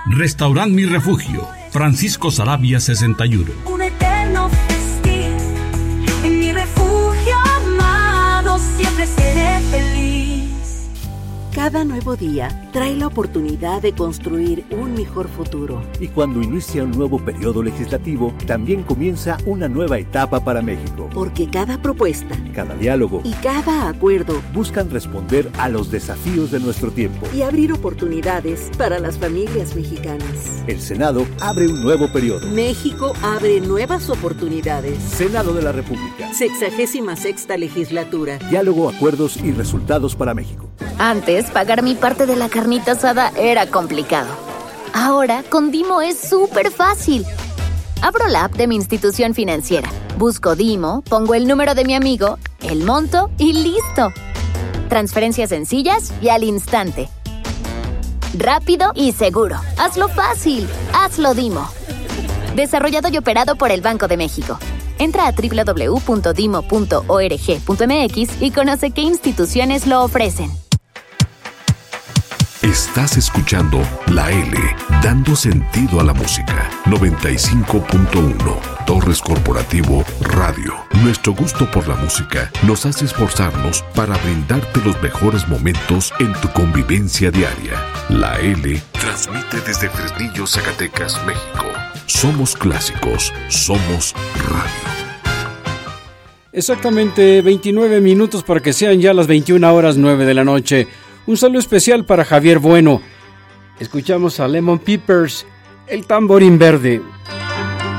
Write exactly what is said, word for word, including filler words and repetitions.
Restaurant Mi Refugio, Francisco Saravia sesenta y uno. Un eterno festín, en mi refugio amado siempre seré feliz. Cada nuevo día trae la oportunidad de construir un mejor futuro. Y cuando inicia un nuevo periodo legislativo, también comienza una nueva etapa para México. Porque cada propuesta, cada diálogo y cada acuerdo buscan responder a los desafíos de nuestro tiempo y abrir oportunidades para las familias mexicanas. El Senado abre un nuevo periodo. México abre nuevas oportunidades. Senado de la República. Sexagésima sexta legislatura. Diálogo, acuerdos y resultados para México. Antes, pagar mi parte de la carnita asada era complicado. Ahora, con Dimo es súper fácil. Abro la app de mi institución financiera, busco Dimo, pongo el número de mi amigo, el monto y ¡listo! Transferencias sencillas y al instante. Rápido y seguro. Hazlo fácil. Hazlo Dimo. Desarrollado y operado por el Banco de México. Entra a doble u doble u doble u punto dimo punto org punto eme equis y conoce qué instituciones lo ofrecen. Estás escuchando La L, dando sentido a la música. noventa y cinco punto uno, Torres Corporativo Radio. Nuestro gusto por la música nos hace esforzarnos para brindarte los mejores momentos en tu convivencia diaria. La L transmite desde Fresnillo, Zacatecas, México. Somos clásicos, somos radio. Exactamente veintinueve minutos para que sean ya las veintiuna horas nueve de la noche. Un saludo especial para Javier Bueno. Escuchamos a Lemon Peppers, el tamborín verde.